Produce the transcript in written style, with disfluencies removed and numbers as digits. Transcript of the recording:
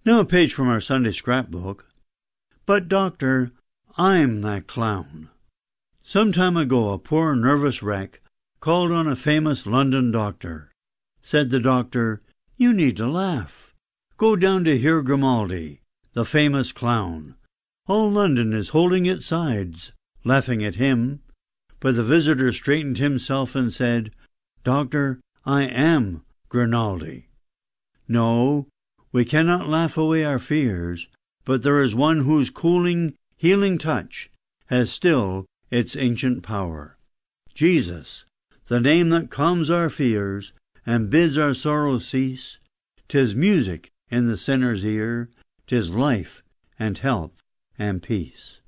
Now a page from our Sunday scrapbook. But, Doctor, I'm that clown. Some time ago a poor nervous wreck called on a famous London doctor. Said the doctor, "You need to laugh. Go down to hear Grimaldi, the famous clown. All London is holding its sides, laughing at him." But the visitor straightened himself and said, "Doctor, I am Grimaldi. No, we cannot laugh away our fears, but there is one whose cooling, healing touch has still its ancient power. Jesus, the name that calms our fears and bids our sorrows cease. 'Tis music in the sinner's ear, 'tis life and health and peace."